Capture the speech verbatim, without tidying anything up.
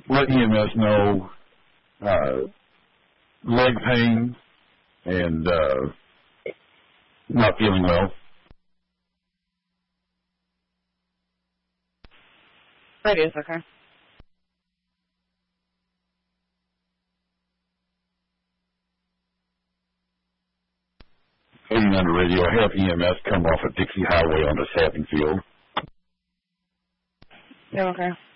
let E M S know uh, leg pain and uh, not feeling well. That is okay. eighty-nine to radio, I have E M S come off of Dixie Highway onto Sapping Field. Yeah, okay.